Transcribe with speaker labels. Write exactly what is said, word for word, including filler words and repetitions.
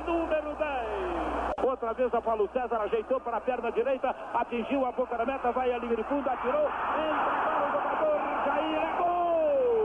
Speaker 1: número dez. Outra vez a Paulo César ajeitou para a perna direita, atingiu a boca da meta, vai a linha de fundo, atirou, entra para o jogador, Jair, é gol!